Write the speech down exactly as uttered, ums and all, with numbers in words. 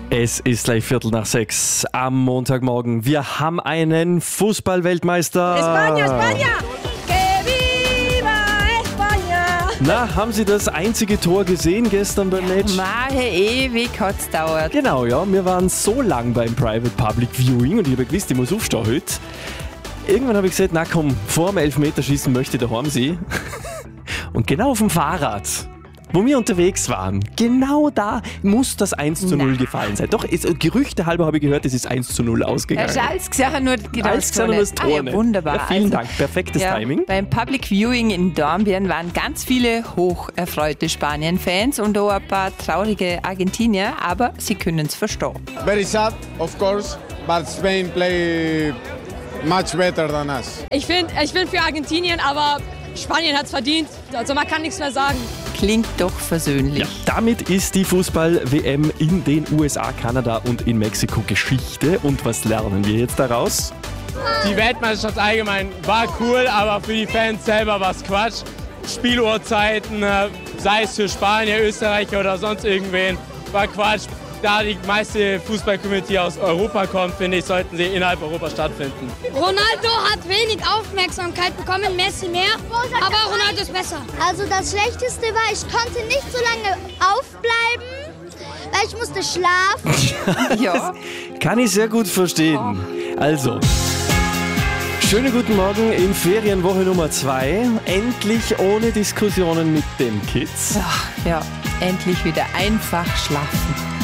Es ist gleich Viertel nach sechs am Montagmorgen. Wir haben einen Fußballweltmeister. España, España! Que viva España! Na, haben Sie das einzige Tor gesehen gestern beim Match? Mache ewig hat's gedauert. Genau, ja. Wir waren so lang beim Private Public Viewing und ich habe gewusst, ich muss aufstehen heute. Irgendwann habe ich gesagt, na komm, vor dem Elfmeterschießen möchte ich daheim sein. Und genau auf dem Fahrrad, wo wir unterwegs waren, genau da muss das eins zu null Na. gefallen sein. Doch, es, Gerüchte halber habe ich gehört, es ist eins zu null ausgegangen. Hast du alles gesehen, nur genau Alles gesehen, nur das Tor Ah, ja, nicht. wunderbar. Ja, vielen Also, Dank, perfektes ja, Timing. Beim Public Viewing in Dornbirn waren ganz viele hocherfreute Spanien-Fans und auch ein paar traurige Argentinier, aber sie können es verstehen. Very sad, of course, but Spain play much better than us. Ich finde, ich bin für Argentinien, aber Spanien hat es verdient. Also man kann nichts mehr sagen. Klingt doch versöhnlich. Ja, damit ist die Fußball-W M in den U S A, Kanada und in Mexiko Geschichte. Und was lernen wir jetzt daraus? Die Weltmeisterschaft allgemein war cool, aber für die Fans selber war es Quatsch. Spieluhrzeiten, äh, sei es für Spanier, Österreicher oder sonst irgendwen, war Quatsch. Da die meiste Fußball-Community aus Europa kommt, finde ich, sollten sie innerhalb Europas stattfinden. Ronaldo hat wenig Aufmerksamkeit bekommen, Messi mehr, aber Ronaldo ist besser. Also das Schlechteste war, ich konnte nicht so lange aufbleiben, weil ich musste schlafen. Ja. Kann ich sehr gut verstehen. Also, schönen guten Morgen in Ferienwoche Nummer zwei. Endlich ohne Diskussionen mit den Kids. Ach, ja, endlich wieder einfach schlafen.